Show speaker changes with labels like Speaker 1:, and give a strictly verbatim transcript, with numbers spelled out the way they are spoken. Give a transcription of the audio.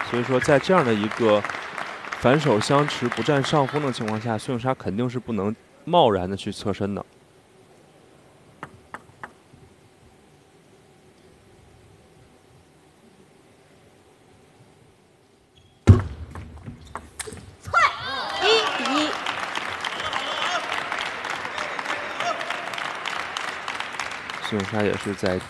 Speaker 1: 所以说，在这样的一个反手相持、不占上风的情况下，孙颖莎肯定是不能贸然的去侧身的。
Speaker 2: 一比一。
Speaker 1: 孙颖莎也是在